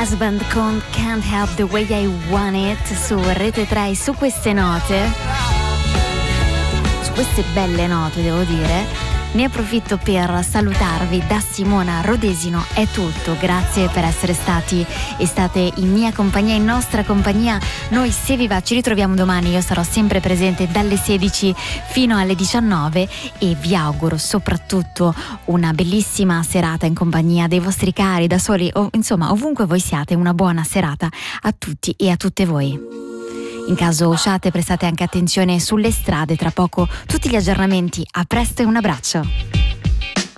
Husband con Can't Help the Way I Want It su Rete 3. Su queste note, su queste belle note devo dire, ne approfitto per salutarvi. Da Simona Rodesino è tutto, grazie per essere stati e state in mia compagnia, in nostra compagnia. Noi se vi va ci ritroviamo domani, io sarò sempre presente dalle 16 fino alle 19 e vi auguro soprattutto una bellissima serata in compagnia dei vostri cari, da soli o insomma ovunque voi siate. Una buona serata a tutti e a tutte voi. In caso usciate prestate anche attenzione sulle strade, tra poco tutti gli aggiornamenti. A presto e un abbraccio.